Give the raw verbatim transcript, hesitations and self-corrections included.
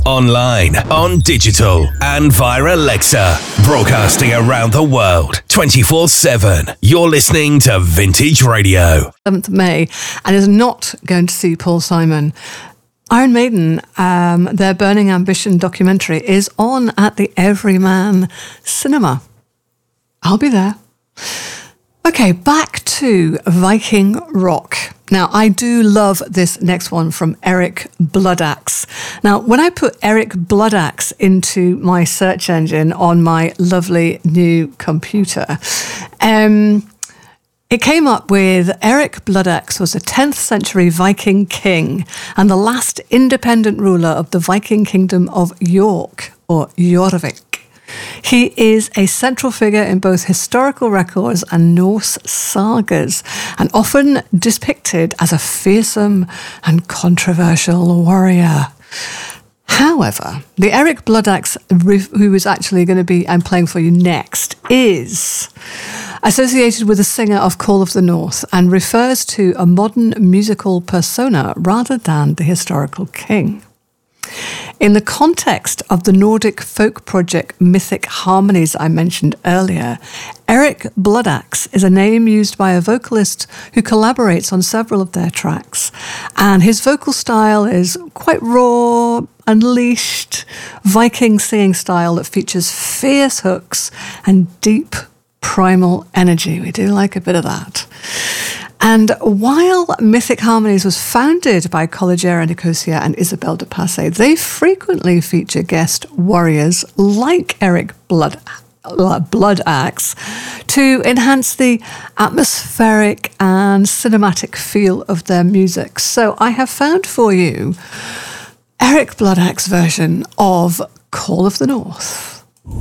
online, on digital, and via Alexa. Broadcasting around the world, twenty-four seven. You're listening to Vintage Radio. seventh of May, and is not going to see Paul Simon. Iron Maiden, um, their Burning Ambition documentary is on at the Everyman Cinema. I'll be there. Okay, back to Viking rock. Now, I do love this next one from Eric Bloodaxe. Now, when I put Eric Bloodaxe into my search engine on my lovely new computer, um, it came up with Eric Bloodaxe was a tenth century Viking king and the last independent ruler of the Viking kingdom of York, or Jorvik. He is a central figure in both historical records and Norse sagas, and often depicted as a fearsome and controversial warrior. However, the Eric Bloodaxe, who is actually going to be I'm playing for you next, is associated with the singer of Call of the North and refers to a modern musical persona rather than the historical king. In the context of the Nordic folk project Mythic Harmonies I mentioned earlier, Eric Bloodaxe is a name used by a vocalist who collaborates on several of their tracks. And his vocal style is quite raw, unleashed, Viking singing style that features fierce hooks and deep primal energy. We do like a bit of that. And while Mythic Harmonies was founded by Colligera Nicosia and Isabel de Passe, they frequently feature guest warriors like Eric Blood, Bloodaxe to enhance the atmospheric and cinematic feel of their music. So I have found for you Eric Bloodaxe version of Call of the North.